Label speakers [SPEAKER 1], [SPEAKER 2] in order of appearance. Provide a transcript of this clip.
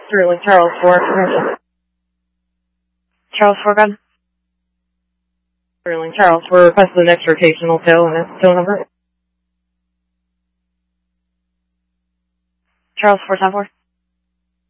[SPEAKER 1] Sterling, Charles 4, commercial. Charles 4, gun. Sterling, Charles 4, request the next rotational tail and its tail number. Charles 4, 10 4.